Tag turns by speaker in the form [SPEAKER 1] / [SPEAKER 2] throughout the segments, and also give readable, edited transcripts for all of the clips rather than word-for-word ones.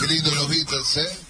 [SPEAKER 1] lindo los Beatles, ¿eh?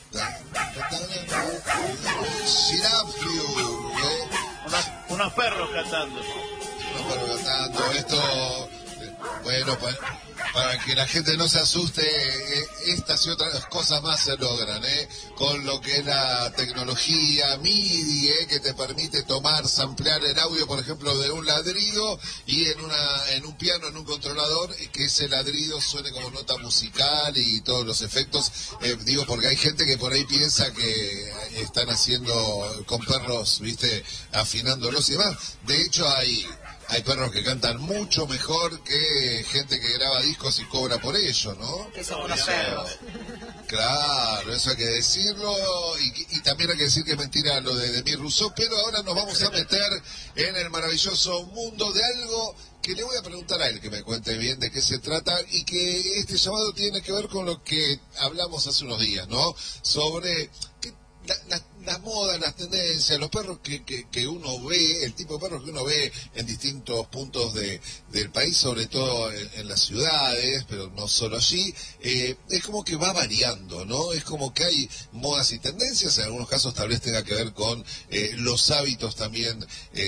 [SPEAKER 2] Unos perros cantando.
[SPEAKER 1] Unos perros cantando. Esto, bueno, para que la gente no se asuste, estas y otras cosas más se logran, con lo que es la tecnología MIDI, que te permite samplear el audio, por ejemplo, de un ladrido y en un piano, en un controlador, que ese ladrido suene como nota musical y todos los efectos. Digo, porque hay gente que por ahí piensa que están haciendo con perros, viste, afinándolos y demás. De hecho, hay perros que cantan mucho mejor que gente que graba discos y cobra por ello, ¿no?
[SPEAKER 3] Que son unos perros.
[SPEAKER 1] Claro, eso hay que decirlo, y también hay que decir que es mentira lo de Demis Rousseau, pero ahora nos vamos a meter en el maravilloso mundo de algo que le voy a preguntar a él, que me cuente bien de qué se trata, y que este llamado tiene que ver con lo que hablamos hace unos días, ¿no? Sobre las modas, las tendencias, los perros que uno ve, el tipo de perros que uno ve en distintos puntos del país, sobre todo en las ciudades, pero no solo allí, es como que va variando, ¿no? Es como que hay modas y tendencias, en algunos casos tal vez tenga que ver con los hábitos también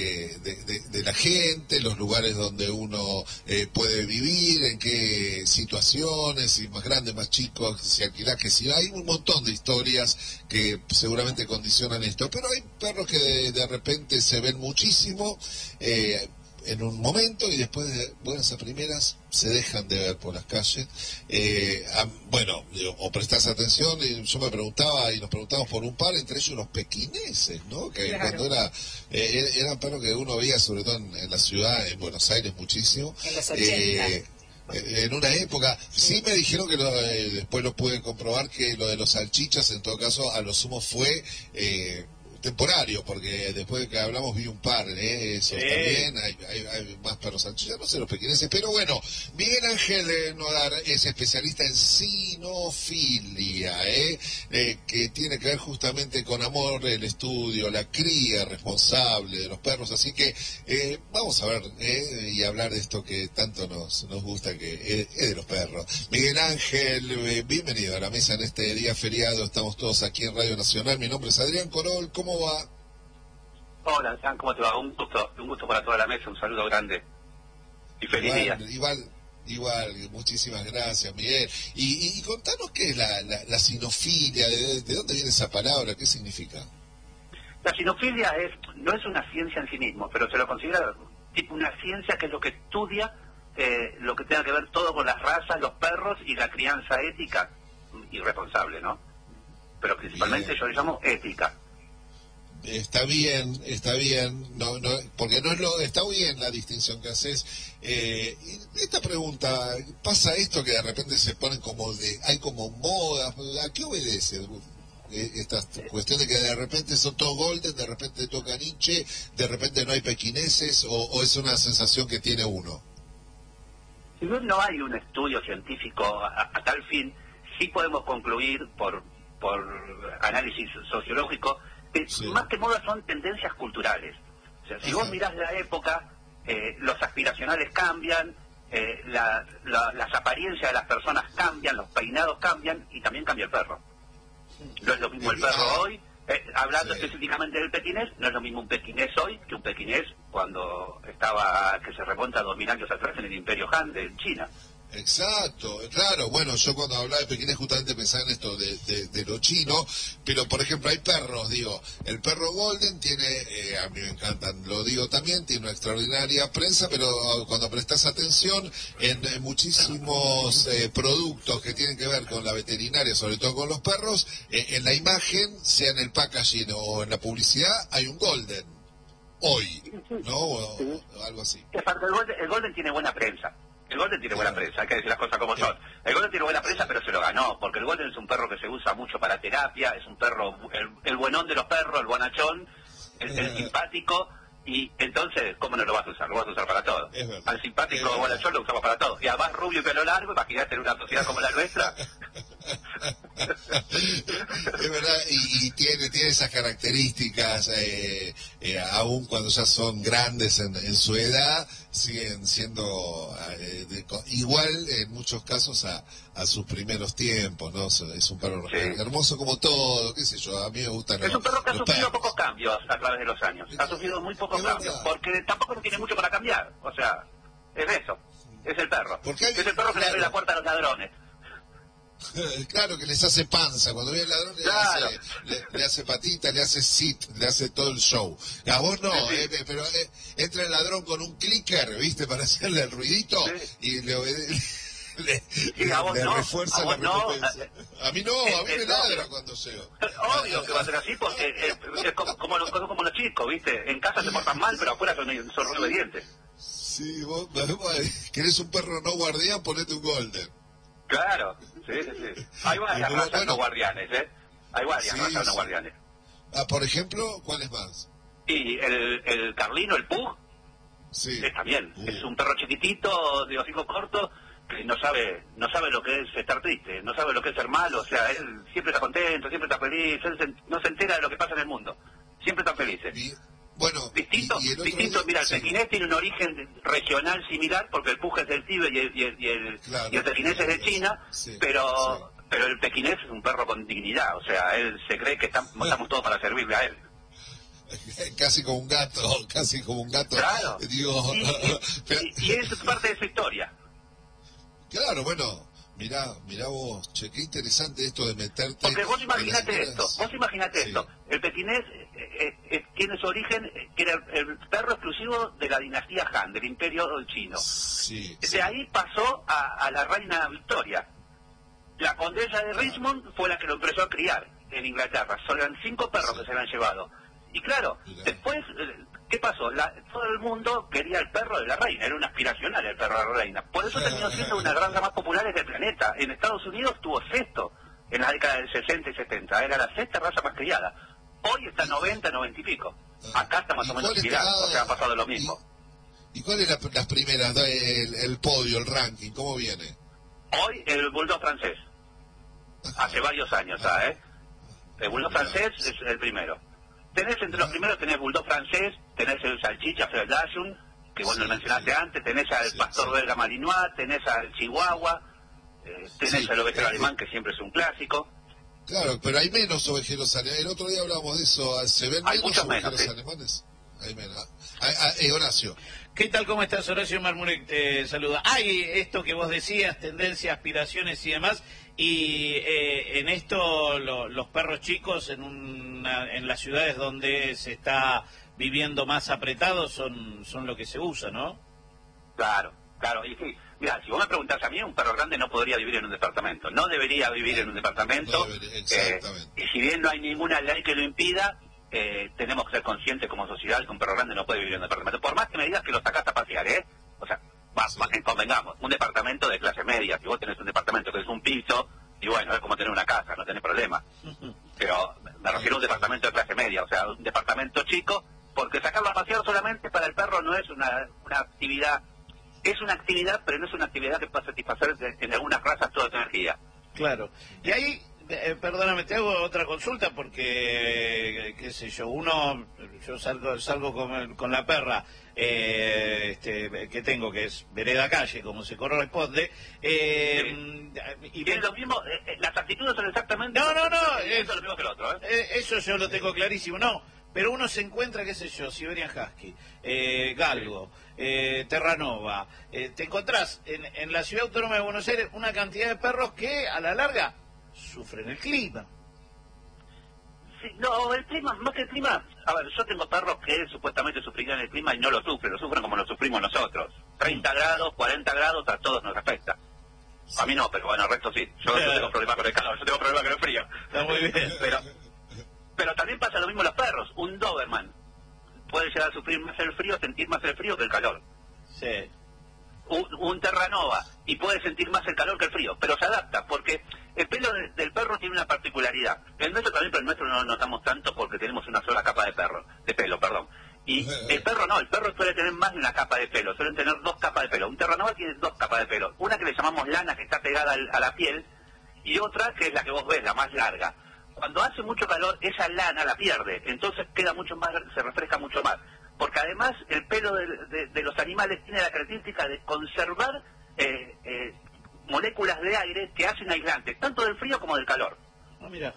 [SPEAKER 1] de la gente, los lugares donde uno puede vivir, en qué situaciones, si más grande, más chico, si alquilás, que si hay un montón de historias que seguramente condicionan esto, pero hay perros que de repente se ven muchísimo en un momento y después de buenas a primeras se dejan de ver por las calles. Bueno, o prestás atención, yo me preguntaba y nos preguntamos por un par, entre ellos los pequineses, ¿no? Que
[SPEAKER 3] claro.
[SPEAKER 1] Cuando eran perros que uno veía sobre todo en la ciudad, en Buenos Aires muchísimo.
[SPEAKER 3] En los 80.
[SPEAKER 1] En una época, sí me dijeron que después lo pude comprobar, que lo de los salchichas en todo caso a lo sumo fue temporario, porque después de que hablamos vi un par, esos también, hay más perros salchichas, no sé los pequineses, pero bueno, Miguel Ángel Nodar es especialista en sinofilia, que tiene que ver justamente con amor, el estudio, la cría responsable de los perros, así que vamos a ver y hablar de esto que tanto nos gusta, que es de los perros. Miguel Ángel, bienvenido a la mesa en este día feriado, estamos todos aquí en Radio Nacional, mi nombre es Adrián Corol, ¿cómo va?
[SPEAKER 4] Hola, Adrián, ¿cómo te va? Un gusto para toda la mesa, un saludo grande y feliz día.
[SPEAKER 1] Igual, muchísimas gracias, Miguel. Y contanos qué es la sinofilia, de dónde viene esa palabra, qué significa.
[SPEAKER 4] La sinofilia no es una ciencia en sí mismo, pero se lo considera tipo una ciencia que es lo que estudia lo que tenga que ver todo con las razas, los perros y la crianza ética y responsable, ¿no? Pero principalmente yo le llamo ética.
[SPEAKER 1] Está bien, no, porque no es está bien la distinción que haces. Esta pregunta, ¿pasa esto que de repente se ponen hay como modas? ¿A qué obedece esta cuestión de que de repente son todos golden, de repente toca niche, de repente no hay pequineses, o es una sensación que tiene uno?
[SPEAKER 4] Si bien no hay un estudio científico a tal fin, sí podemos concluir por análisis sociológico que más que moda son tendencias culturales. O sea, si vos mirás la época, los aspiracionales cambian, las apariencias de las personas cambian, los peinados cambian y también cambia el perro. No es lo mismo el perro hoy, hablando específicamente del pequinés, no es lo mismo un pequinés hoy que un pequinés cuando que se remonta a 2000 años atrás en el Imperio Han de China.
[SPEAKER 1] Exacto, claro, bueno, yo cuando hablaba de pequinés justamente pensaba en esto de lo chino, pero por ejemplo hay perros, digo, el perro golden tiene, a mí me encantan, lo digo también, tiene una extraordinaria prensa, pero cuando prestas atención en muchísimos productos que tienen que ver con la veterinaria, sobre todo con los perros, en la imagen, sea en el packaging o en la publicidad, hay un golden, hoy, ¿no? O algo así.
[SPEAKER 4] El golden tiene buena prensa. El Golden tiene buena prensa, hay que decir las cosas como son. El Golden tiene buena prensa, pero se lo ganó, porque el Golden es un perro que se usa mucho para terapia, es un perro, el buenón de los perros, el bonachón, el simpático, y entonces, ¿cómo no lo vas a usar? Lo vas a usar para todo. Al simpático bonachón lo usamos para todo. Y además rubio y pelo largo, imagínate en una sociedad como la nuestra.
[SPEAKER 1] Es verdad, y tiene esas características, aún cuando ya son grandes en su edad, siguen siendo, y igual en muchos casos a sus primeros tiempos, ¿no? Es un perro hermoso como todo, qué sé yo, a mí me gustan
[SPEAKER 4] Es un perro que ha sufrido
[SPEAKER 1] perros.
[SPEAKER 4] pocos cambios a través de los años. Ha sufrido muy pocos
[SPEAKER 1] Es
[SPEAKER 4] cambios,
[SPEAKER 1] verdad.
[SPEAKER 4] porque tampoco no tiene mucho para cambiar. O sea, es eso. Es el perro.
[SPEAKER 1] Porque hay-
[SPEAKER 4] Es el perro que le abre
[SPEAKER 1] claro.
[SPEAKER 4] la puerta a los ladrones.
[SPEAKER 1] Claro que les hace panza, cuando viene el ladrón
[SPEAKER 4] Claro.
[SPEAKER 1] le hace patita, le hace sit, le hace todo el show. A vos no,
[SPEAKER 4] Sí.
[SPEAKER 1] pero entra el ladrón con un clicker, ¿viste? Para hacerle el ruidito
[SPEAKER 4] Sí.
[SPEAKER 1] y le
[SPEAKER 4] Sí, a vos
[SPEAKER 1] le
[SPEAKER 4] no,
[SPEAKER 1] refuerza
[SPEAKER 4] a
[SPEAKER 1] la
[SPEAKER 4] vos no.
[SPEAKER 1] recompensa. A mí no, a mí me
[SPEAKER 4] Es
[SPEAKER 1] ladra
[SPEAKER 4] obvio.
[SPEAKER 1] cuando llego.
[SPEAKER 4] Obvio que va a ser así, porque es como los chicos, ¿viste? En casa se portan mal, pero afuera son re obedientes.
[SPEAKER 1] Sí, vos querés un perro no guardián, ponete un golden.
[SPEAKER 4] Claro, sí. Hay varias razas
[SPEAKER 1] Bueno.
[SPEAKER 4] no guardianes, ¿eh? Hay varias
[SPEAKER 1] Sí,
[SPEAKER 4] razas no
[SPEAKER 1] sí.
[SPEAKER 4] guardianes.
[SPEAKER 1] Por ejemplo, ¿cuáles más?
[SPEAKER 4] Y el Carlino, el Pug,
[SPEAKER 1] Sí.
[SPEAKER 4] también. Es un perro chiquitito, de hocico corto, que no sabe lo que es estar triste, no sabe lo que es ser malo. O sea, él siempre está contento, siempre está feliz, no se entera de lo que pasa en el mundo. Siempre está feliz.
[SPEAKER 1] Bueno,
[SPEAKER 4] Distinto,
[SPEAKER 1] y el otro
[SPEAKER 4] distinto.
[SPEAKER 1] día-
[SPEAKER 4] Mira, el
[SPEAKER 1] sí.
[SPEAKER 4] pequinés tiene un origen regional similar, porque el Pug es del Tíbet
[SPEAKER 1] Claro,
[SPEAKER 4] y el pequinés es de China,
[SPEAKER 1] sí,
[SPEAKER 4] pero el pequinés es un perro con dignidad. O sea, él se cree que estamos todos para servirle a él.
[SPEAKER 1] Casi como un gato, casi como un gato.
[SPEAKER 4] Claro.
[SPEAKER 1] Digo, pero-
[SPEAKER 4] Y es parte de su historia.
[SPEAKER 1] claro, bueno, mirá vos, che, qué interesante esto de meterte.
[SPEAKER 4] Porque vos
[SPEAKER 1] en las
[SPEAKER 4] imaginate
[SPEAKER 1] historias. Sí.
[SPEAKER 4] esto, el pequinés tiene su origen, que era el perro exclusivo de la dinastía Han, del imperio chino.
[SPEAKER 1] Sí,
[SPEAKER 4] De ahí pasó a la reina Victoria. La condesa de Richmond fue la que lo empezó a criar en Inglaterra. Eran 5 perros que se habían llevado. Y claro,
[SPEAKER 1] Mirá.
[SPEAKER 4] después, ¿qué pasó? Todo el mundo quería el perro de la reina, era un aspiracional el perro de la reina. Por eso terminó siendo una de las razas más populares del planeta. En Estados Unidos tuvo sexto en la década del 60 y 70. Era la sexta raza más criada. Hoy está 90 y pico. Acá está más
[SPEAKER 1] ¿Y
[SPEAKER 4] o menos
[SPEAKER 1] cuál es-
[SPEAKER 4] similar, o sea, ha pasado lo mismo.
[SPEAKER 1] ¿Y cuál es las primeras, el podio, el ranking? ¿Cómo viene?
[SPEAKER 4] Hoy el bulldog francés. Hace varios años ya, ¿eh? El bulldog francés es el primero. Tenés entre los primeros, tenés bulldog francés, tenés el salchicha Fredashun, que vos lo mencionaste antes, tenés al pastor belga malinois, tenés al chihuahua, tenés al ovejero alemán, que siempre es un clásico.
[SPEAKER 1] Claro, pero hay menos ovejeros alemanes. El otro día hablábamos de eso. ¿Se ven
[SPEAKER 4] Hay
[SPEAKER 1] menos
[SPEAKER 4] muchos
[SPEAKER 1] ovejeros
[SPEAKER 4] menos, sí.
[SPEAKER 1] alemanes? Hay menos. Horacio.
[SPEAKER 2] ¿Qué tal? ¿Cómo estás? Horacio Marmurek te saluda. Hay esto que vos decías, tendencias, aspiraciones y demás, y en esto los perros chicos en las ciudades donde se está viviendo más apretado son lo que se usa, ¿no?
[SPEAKER 4] Claro. Y sí, mira, si vos me preguntás a mí, un perro grande no podría vivir en un departamento. No debería vivir en un departamento.
[SPEAKER 1] No debería, exactamente.
[SPEAKER 4] Y si bien no hay ninguna ley que lo impida, tenemos que ser conscientes como sociedad que un perro grande no puede vivir en un departamento. Por más que me digas que lo sacás a pasear, ¿eh? O sea, convengamos, un departamento de clase media, si vos tenés un departamento que es un piso, y bueno, es como tener una casa, no tenés problema. Pero me refiero a un departamento de clase media, o sea, un departamento chico, porque sacarlo a pasear solamente para el perro no es una actividad, es una actividad, pero no es una actividad que pueda satisfacer en algunas razas toda tu energía.
[SPEAKER 2] Claro. Y ahí, perdóname, te hago otra consulta porque, qué sé yo, yo salgo con la perra que tengo, que es vereda calle, como se corresponde.
[SPEAKER 4] Y es lo mismo, las actitudes son exactamente...
[SPEAKER 2] No,
[SPEAKER 4] es lo mismo que el otro, ¿eh?
[SPEAKER 2] Eso yo lo tengo clarísimo, no. Pero uno se encuentra, qué sé yo, Siberian Husky, Galgo, Terranova. Te encontrás en la Ciudad Autónoma de Buenos Aires una cantidad de perros que a la larga sufren el clima.
[SPEAKER 4] Sí, no, el clima, más que el clima, a ver, yo tengo perros que supuestamente sufrirían el clima y no lo sufren como lo sufrimos nosotros. 30 grados, 40 grados, a todos nos afecta. A mí no, pero bueno, el resto sí. Yo tengo problemas con el calor, yo tengo problemas con el frío.
[SPEAKER 2] Está muy bien.
[SPEAKER 4] Pero también pasa lo mismo en los perros. Un Doberman puede llegar a sufrir más el frío, sentir más el frío que el calor.
[SPEAKER 2] Sí.
[SPEAKER 4] Un Terranova y puede sentir más el calor que el frío, pero se adapta porque el pelo del perro tiene una particularidad. El nuestro también, pero el nuestro no lo notamos tanto porque tenemos una sola capa de pelo. Y el perro no, el perro suele tener más de una capa de pelo, suelen tener 2 capas de pelo. Un Terranova tiene 2 capas de pelo, una que le llamamos lana, que está pegada a la piel, y otra que es la que vos ves, la más larga. Cuando hace mucho calor, esa lana la pierde, entonces queda mucho más, se refresca mucho más. Porque además el pelo de los animales tiene la característica de conservar moléculas de aire que hacen aislantes, tanto del frío como del calor.
[SPEAKER 2] Ah, mira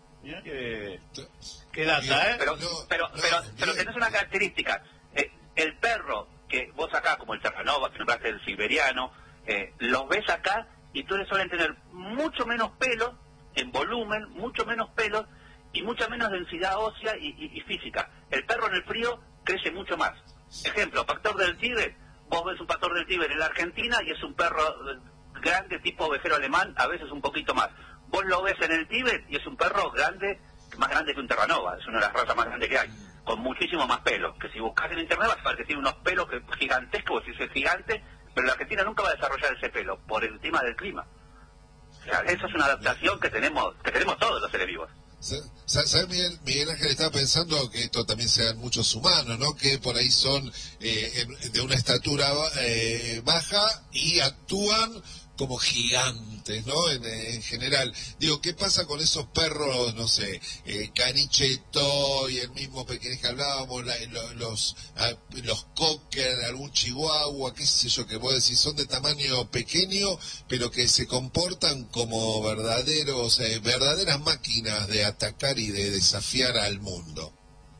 [SPEAKER 2] qué data, ¿eh?
[SPEAKER 4] Pero tenés una característica. El perro que vos acá, como el terranova, que nombraste el siberiano, los ves acá y tú suelen tener mucho menos pelo en volumen, mucho menos pelo y mucha menos densidad ósea y física. El perro en el frío crece mucho más. Ejemplo, pastor del Tíbet. Vos ves un pastor del Tíbet en la Argentina y es un perro grande tipo ovejero alemán, a veces un poquito más. Vos lo ves en el Tíbet y es un perro grande, más grande que un terranova, es una de las razas más grandes que hay, con muchísimo más pelo, que si buscas en internet vas a ver que tiene unos pelos gigantescos, si es gigante, pero la Argentina nunca va a desarrollar ese pelo, por el tema del clima. O sea, esa es una adaptación que tenemos todos los seres vivos.
[SPEAKER 1] ¿Sabes, Miguel Ángel? Estaba pensando que esto también se da en muchos humanos, ¿no? Que por ahí son de una estatura baja y actúan como gigantes, ¿no? En general. Digo, ¿qué pasa con esos perros, no sé, Caniche Toy, el mismo pequeñez que hablábamos, los cocker, algún chihuahua, qué sé yo, que vos decís, son de tamaño pequeño, pero que se comportan como verdaderas máquinas de atacar y de desafiar al mundo?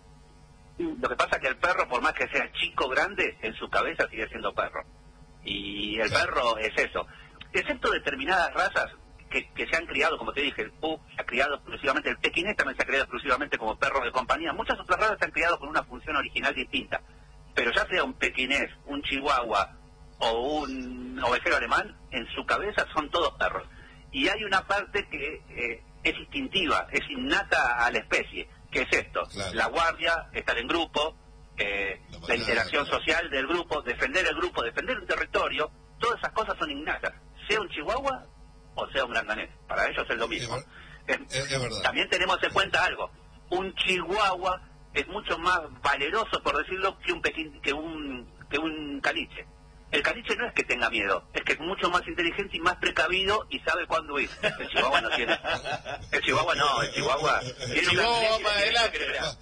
[SPEAKER 4] Lo que pasa es que el perro, por más que sea chico o grande, en su cabeza sigue siendo perro. Y el perro es eso. Excepto determinadas razas que se han criado, como te dije, el pug se ha criado exclusivamente, el pequinés también se ha criado exclusivamente como perro de compañía. Muchas otras razas se han criado con una función original distinta. Pero ya sea un pequinés, un chihuahua o un ovejero alemán, en su cabeza son todos perros. Y hay una parte que es instintiva, es innata a la especie, que es esto: claro. La guardia, estar en grupo, la interacción social del grupo, defender el grupo, defender un territorio. Todas esas cosas son innatas, sea un chihuahua o sea un gran danés. Para ellos es lo mismo.
[SPEAKER 1] Es verdad.
[SPEAKER 4] También tenemos en cuenta algo: un chihuahua es mucho más valeroso, por decirlo, que un caniche. El caniche no es que tenga miedo, es que es mucho más inteligente y más precavido y sabe cuándo ir. El chihuahua no tiene. El chihuahua no, el chihuahua tiene una
[SPEAKER 1] va para adelante,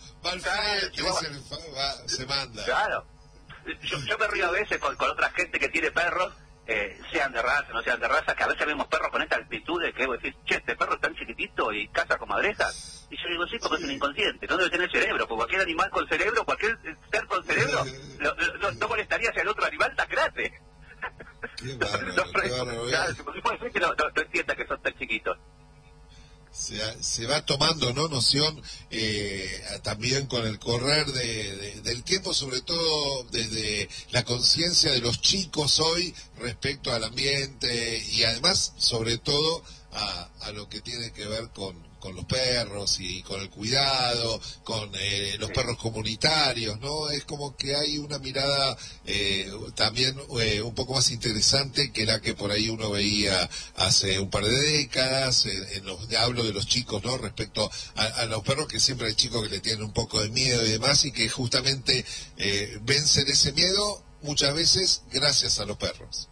[SPEAKER 1] se manda.
[SPEAKER 4] Claro. Yo me río a veces con otra gente que tiene perros, sean de raza, no sean de raza, que a veces vemos perros con esta actitud de que vos decís, che, este perro es tan chiquitito y caza como abejas. Y yo digo, sí, porque es un inconsciente, no debe tener cerebro, porque cualquier animal con cerebro, cualquier ser con cerebro, no molestaría si el otro animal tan grande.
[SPEAKER 1] Qué bárbaro,
[SPEAKER 4] Claro, puede ser que no entienda que son tan chiquitos.
[SPEAKER 1] Se va tomando, ¿no?, noción también con el correr del tiempo, sobre todo desde la conciencia de los chicos hoy respecto al ambiente y además, sobre todo, a lo que tiene que ver con los perros y con el cuidado, con los perros comunitarios, ¿no? Es como que hay una mirada también un poco más interesante que la que por ahí uno veía hace un par de décadas. Hablo de los chicos, ¿no?, respecto a los perros, que siempre hay chicos que le tienen un poco de miedo y demás, y que justamente vencen ese miedo muchas veces gracias a los perros.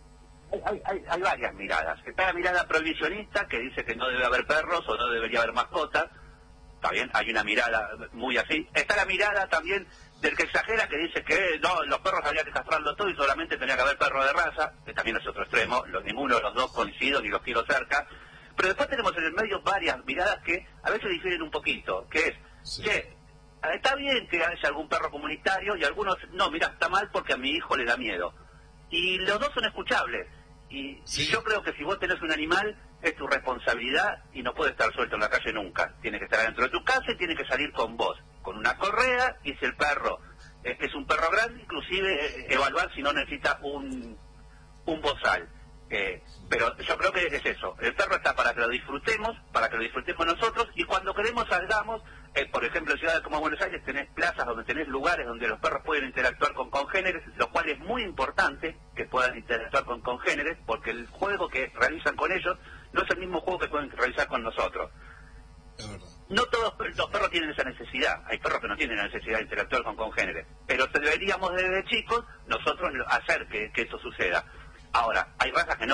[SPEAKER 4] Hay varias miradas. Está la mirada prohibicionista, que dice que no debe haber perros o no debería haber mascotas. Está bien, hay una mirada muy así. Está la mirada también del que exagera, que dice que no, los perros habría que castrarlo todo y solamente tenía que haber perros de raza, que también es otro extremo. Ninguno de los dos coincido ni los quiero cerca. Pero después tenemos en el medio varias miradas que a veces difieren un poquito, que es, sí, che, está bien que haya algún perro comunitario, y algunos, no, mira, está mal porque a mi hijo le da miedo. Y los dos son escuchables. Y sí, yo creo que si vos tenés un animal, es tu responsabilidad y no puede estar suelto en la calle nunca. Tiene que estar dentro de tu casa y tiene que salir con vos, con una correa, y si el perro es un perro grande, inclusive evaluar si no necesita un bozal. Pero yo creo que es eso. El perro está para que lo disfrutemos nosotros, y cuando queremos salgamos. Por ejemplo, en ciudades como Buenos Aires tenés plazas donde tenés lugares donde los perros pueden interactuar con congéneres, lo cual es muy importante que puedan interactuar con congéneres, porque el juego que realizan con ellos no es el mismo juego que pueden realizar con nosotros.
[SPEAKER 1] Es verdad.
[SPEAKER 4] No todos los perros tienen esa necesidad, hay perros que no tienen la necesidad de interactuar con congéneres, pero deberíamos desde chicos nosotros hacer que eso suceda. Ahora, hay razas que no.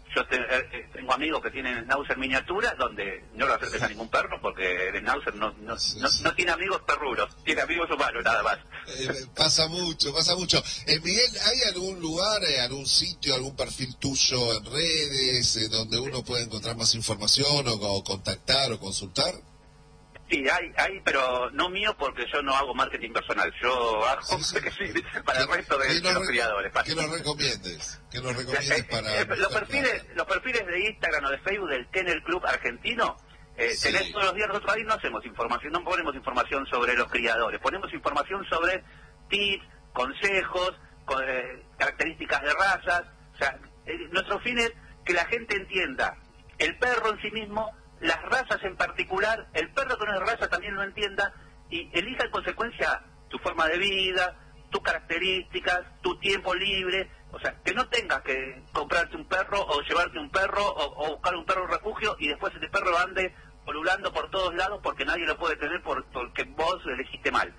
[SPEAKER 4] tengo amigos que tienen schnauzer miniatura, donde no lo acerques a ningún perro, porque el schnauzer no tiene amigos perrunos, tiene amigos humanos, nada más.
[SPEAKER 1] Pasa mucho, pasa mucho. Miguel, ¿hay algún lugar, algún sitio, algún perfil tuyo en redes donde uno puede encontrar más información o contactar o consultar?
[SPEAKER 4] Sí, hay, pero no mío, porque yo no hago marketing personal. Yo hago para el resto de los criadores.
[SPEAKER 1] Que nos recomiendes para...
[SPEAKER 4] los perfiles de Instagram o de Facebook del Kennel Club Argentino, tenés todos los días. Nosotros ahí no hacemos información, no ponemos información sobre los criadores, ponemos información sobre tips, consejos, características de razas. O sea, nuestro fin es que la gente entienda el perro en sí mismo, las razas en particular, el perro que no es raza también lo entienda y elija en consecuencia tu forma de vida, tus características, tu tiempo libre. O sea, que no tengas que comprarte un perro o llevarte un perro o buscar un perro refugio y después ese perro ande polulando por todos lados porque nadie lo puede tener porque vos lo elegiste mal.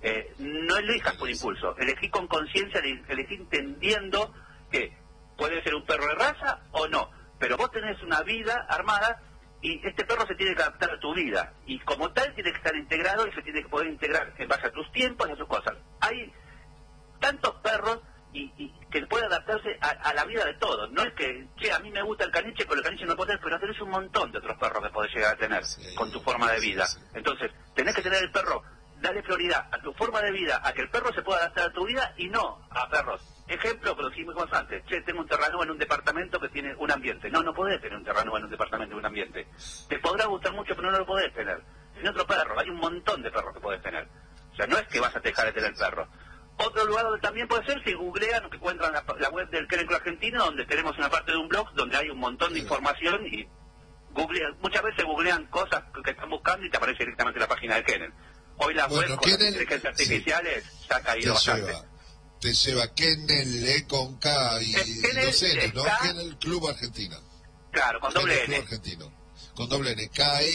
[SPEAKER 4] No elijas por impulso, elegí con conciencia, elegí entendiendo que puede ser un perro de raza o no, pero vos tenés una vida armada y este perro se tiene que adaptar a tu vida y como tal tiene que estar integrado y se tiene que poder integrar en base a tus tiempos y a tus cosas. Hay tantos perros y que puede adaptarse a la vida de todos. No es que, a mí me gusta el caniche, pero el caniche no puede tener, pero tenés un montón de otros perros que podés llegar a tener con tu forma de vida. Entonces, tenés que tener el perro, dale prioridad a tu forma de vida, a que el perro se pueda adaptar a tu vida y no a perros. Ejemplo, pero sí muy constante. Tengo un terrano en un departamento que tiene un ambiente. No podés tener un terrano en un departamento en un ambiente. Te podrá gustar mucho, pero no lo podés tener. En otro perro, hay un montón de perros que podés tener. O sea, no es que vas a dejar de tener perro. Otro lugar donde también puede ser, si googlean o que encuentran la web del Kennel Club Argentino, donde tenemos una parte de un blog donde hay un montón de información y muchas veces googlean cosas que están buscando y te aparece directamente la página del Kennel. Hoy la web con las inteligencias artificiales se ha caído bastante.
[SPEAKER 1] Te lleva Kennel con K y dos N, ¿no? Kennel Club Argentino.
[SPEAKER 4] Claro, con doble N.
[SPEAKER 1] Argentino. Con doble N,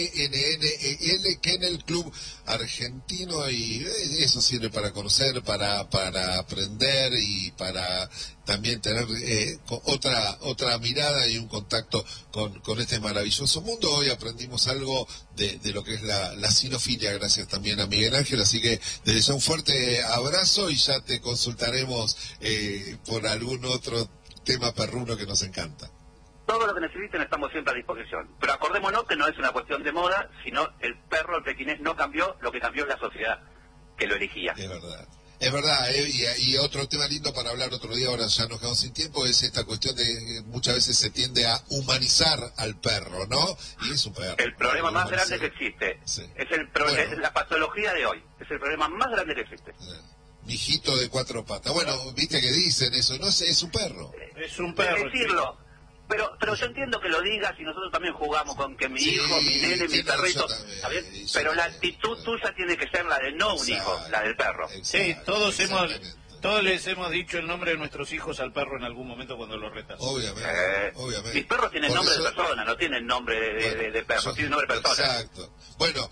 [SPEAKER 1] Kennel, Kennel Club Argentino, y eso sirve para conocer, para aprender y para también tener otra mirada y un contacto con este maravilloso mundo. Hoy aprendimos algo de lo que es la cinofilia, gracias también a Miguel Ángel, así que desde ya un fuerte abrazo y ya te consultaremos por algún otro tema perruno que nos encanta.
[SPEAKER 4] Todo lo que necesiten estamos siempre a disposición. Pero acordémonos que no es una cuestión de moda, sino el perro, el pequinés, no cambió, lo que cambió es la sociedad que lo elegía.
[SPEAKER 1] Es verdad, y otro tema lindo para hablar otro día, ahora ya nos quedamos sin tiempo, es esta cuestión de que muchas veces se tiende a humanizar al perro, ¿no? Y es un perro.
[SPEAKER 4] El problema más grande que existe, es la patología de hoy, es el problema más grande que existe.
[SPEAKER 1] Mijito de cuatro patas. Bueno, viste que dicen eso, no es un perro.
[SPEAKER 2] Es un perro.
[SPEAKER 4] Decirlo. Pero yo entiendo que lo digas y nosotros también jugamos con que mi hijo, mi nene, mi perrito, ¿sabes? Pero la actitud tuya tiene que ser la de no un hijo, la del perro.
[SPEAKER 2] Sí, todos les hemos dicho el nombre de nuestros hijos al perro en algún momento cuando lo retas.
[SPEAKER 1] Obviamente.
[SPEAKER 4] Mis perros tienen nombre de persona, no tienen nombre de perro, tienen nombre de persona.
[SPEAKER 1] Exacto. Bueno,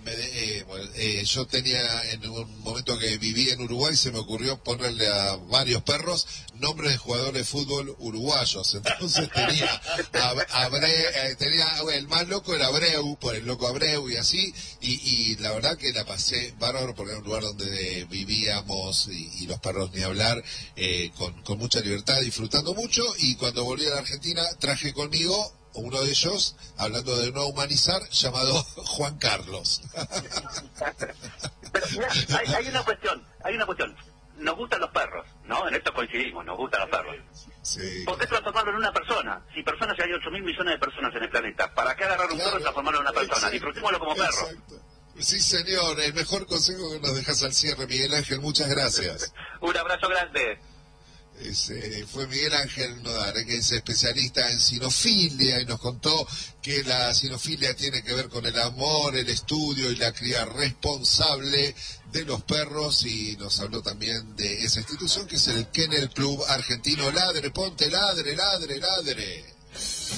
[SPEAKER 1] yo tenía en un momento que viví en Uruguay, se me ocurrió ponerle a varios perros nombres de jugadores de fútbol uruguayos. Entonces tenía el más loco era Abreu, por el loco Abreu y así, y la verdad que la pasé bárbaro porque era un lugar donde vivíamos y los perros ni hablar, con mucha libertad, disfrutando mucho, y cuando volví a la Argentina traje conmigo uno de ellos, hablando de no humanizar, llamado Juan Carlos.
[SPEAKER 4] Pero mirá, hay una cuestión, nos gustan los perros, ¿no? En esto coincidimos, nos gustan los perros.
[SPEAKER 1] Sí.
[SPEAKER 4] ¿Por qué transformarlo en una persona? Si personas ya hay 8.000 millones de personas en el planeta, ¿para qué agarrar un perro y transformarlo en una persona? Disfrutémoslo como perro.
[SPEAKER 1] Sí, señor, el mejor consejo que nos dejas al cierre, Miguel Ángel, muchas gracias.
[SPEAKER 4] Un abrazo grande.
[SPEAKER 1] Fue Miguel Ángel Nodar, que es especialista en cinofilia, y nos contó que la cinofilia tiene que ver con el amor, el estudio y la cría responsable de los perros, y nos habló también de esa institución que es el Kennel Club Argentino. Ladre, ponte, ladre, ladre, ladre.